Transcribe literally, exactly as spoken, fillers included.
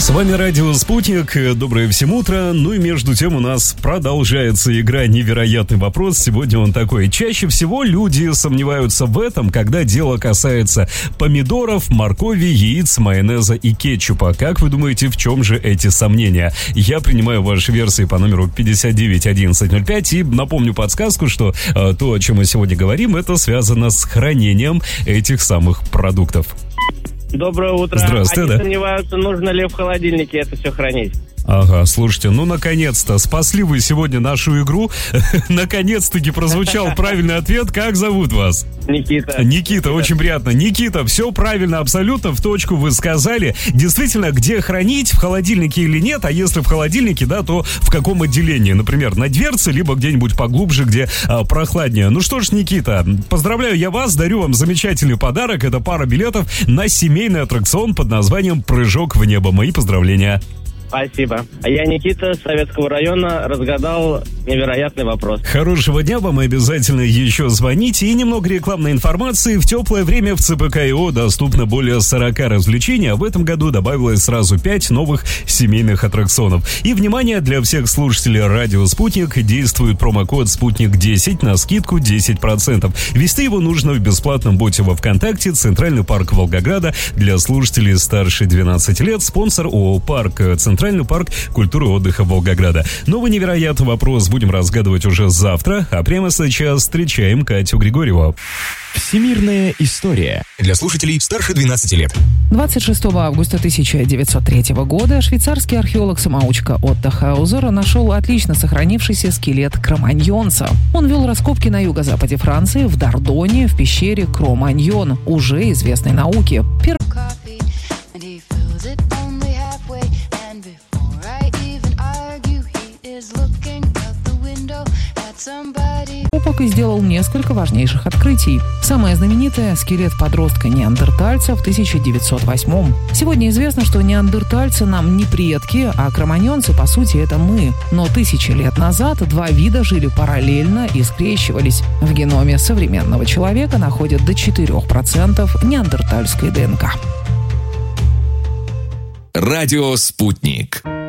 С вами радио «Спутник». Доброе всем утро. Ну и между тем у нас продолжается игра «Невероятный вопрос». Сегодня он такой. Чаще всего люди сомневаются в этом, когда дело касается помидоров, моркови, яиц, майонеза и кетчупа. Как вы думаете, в чем же эти сомнения? Я принимаю ваши версии по номеру пятьдесят девять одиннадцать ноль пять и напомню подсказку, что э, то, о чем мы сегодня говорим, это связано с хранением этих самых продуктов. Доброе утро. Здравствуйте, Они да. сомневаются, нужно ли в холодильнике это все хранить. Ага, слушайте, ну наконец-то спасли вы сегодня нашу игру. Наконец-таки прозвучал правильный ответ. Как зовут вас? Никита. Никита, очень приятно. Никита, все правильно, абсолютно в точку вы сказали. Действительно, где хранить, в холодильнике или нет, а если в холодильнике, да, то в каком отделении? Например, на дверце, либо где-нибудь поглубже, где а, прохладнее. Ну что ж, Никита, поздравляю я вас, дарю вам замечательный подарок. Это пара билетов на семейный аттракцион под названием «Прыжок в небо». Мои поздравления. Спасибо. А я Никита с Советского района, разгадал невероятный вопрос. Хорошего дня вам, и обязательно еще звоните. И немного рекламной информации. В теплое время в ЦПК-ИО доступно более сорок развлечений, а в этом году добавилось сразу пять новых семейных аттракционов. И, внимание, для всех слушателей радио «Спутник» действует промокод «Спутник десять» на скидку десять процентов. Ввести его нужно в бесплатном боте во ВКонтакте «Центральный парк Волгограда» для слушателей старше двенадцати лет. Спонсор ООО «Парк Центральный Центральный парк культуры и отдыха Волгограда. Новый невероятный вопрос будем разгадывать уже завтра, а прямо сейчас встречаем Катю Григорьеву. Всемирная история для слушателей старше двенадцати лет. двадцать шестого августа тысяча девятьсот третьего года швейцарский археолог-самоучка Отто Хаузер нашел отлично сохранившийся скелет кроманьонца. Он вел раскопки на юго-западе Франции, в Дордоне, в пещере Кро-Маньон, уже известной науке. Пер... Опок и сделал несколько важнейших открытий. Самое знаменитое – скелет подростка-неандертальца в тысяча девятьсот восьмом. Сегодня известно, что неандертальцы нам не предки, а кроманьонцы, по сути, это мы. Но тысячи лет назад два вида жили параллельно и скрещивались. В геноме современного человека находят до четырех процентов неандертальской ДНК. Радио «Спутник».